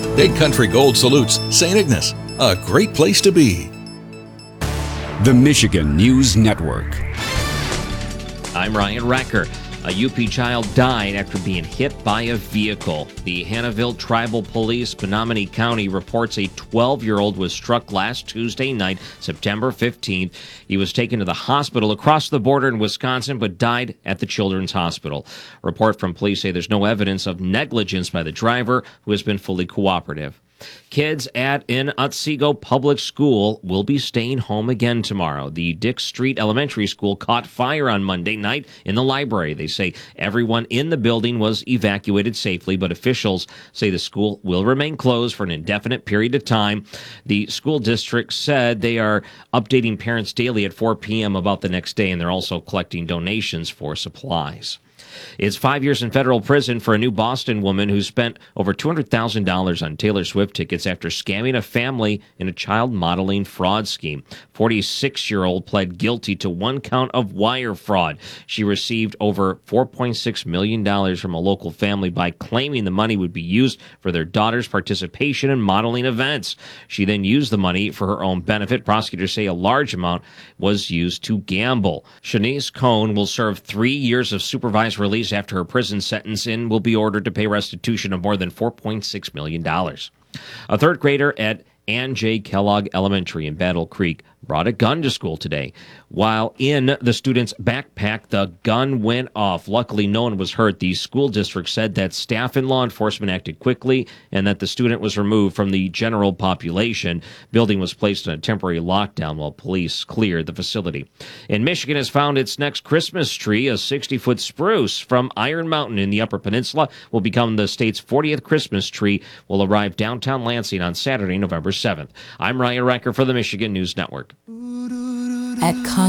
Big Country Gold salutes St. Ignace, a great place to be. The Michigan News Network. I'm Ryan Recker. A UP child died after being hit by a vehicle. The Hannahville Tribal Police, Menominee County, reports a 12-year-old was struck last Tuesday night, September 15th. He was taken to the hospital across the border in Wisconsin, but died at the Children's Hospital. A report from police say there's no evidence of negligence by the driver, who has been fully cooperative. Kids at an Otsego Public School will be staying home again tomorrow. The Dick Street Elementary School caught fire on Monday night in the library. They say everyone in the building was evacuated safely, but officials say the school will remain closed for an indefinite period of time. The school district said they are updating parents daily at 4 p.m. about the next day, and they're also collecting donations for supplies. It's 5 years in federal prison for a new Boston woman who spent over $200,000 on Taylor Swift tickets after scamming a family in a child modeling fraud scheme. 46-year-old pled guilty to one count of wire fraud. She received over $4.6 million from a local family by claiming the money would be used for their daughter's participation in modeling events. She then used the money for her own benefit. Prosecutors say a large amount was used to gamble. Shanice Cohn will serve 3 years of supervised release after her prison sentence and will be ordered to pay restitution of more than $4.6 million. A third grader at Ann J. Kellogg Elementary in Battle Creek brought a gun to school today. While in the student's backpack, the gun went off. Luckily, no one was hurt. The school district said that staff and law enforcement acted quickly and that the student was removed from the general population. Building was placed on a temporary lockdown while police cleared the facility. And Michigan has found its next Christmas tree. A 60-foot spruce from Iron Mountain in the Upper Peninsula will become the state's 40th Christmas tree. Will arrive downtown Lansing on Saturday, November 7th. I'm Ryan Recker for the Michigan News Network. At